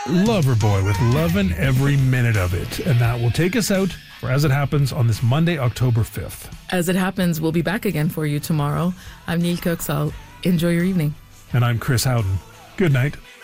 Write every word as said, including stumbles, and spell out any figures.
Loverboy with Lovin' Every Minute of It. And that will take us out for As It Happens on this Monday, October fifth. As It Happens, we'll be back again for you tomorrow. I'm Neil Coxall. Enjoy your evening. And I'm Chris Howden. Good night.